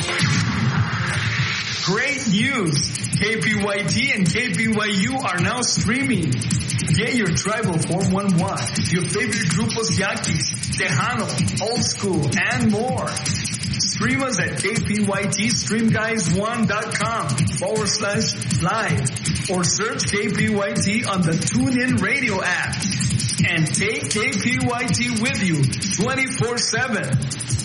Great news! KPYT and KPYU are now streaming. Get your tribal 411, your favorite grupos Yaquis, Tejano, Old School, and more. Stream us at kpytstreamguys1.com/live or search KPYT on the TuneIn Radio app. And take KPYT with you 24/7.